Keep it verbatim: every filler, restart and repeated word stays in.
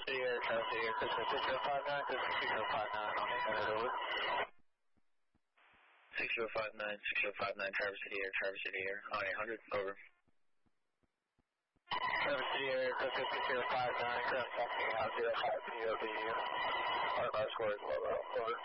City Air, Traverse City Air, Christmas six zero five nine, Christmas six zero five nine, on eight hundred over. six zero five nine, six zero five nine, Traverse City Air, Traverse City Air, on eight hundred, over. Traverse City Air, Christmas six zero five nine, ground taxi, out zero five zero B U. Our bar score is low, over.